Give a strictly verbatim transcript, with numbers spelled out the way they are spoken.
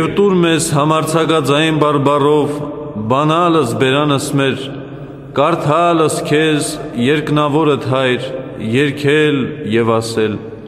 Տուր մեզ համարձակաձայն բարբառով, բանալս բերանս մեր, կարդալս քեզ երկնավորդ Հայր, երգել և ասել.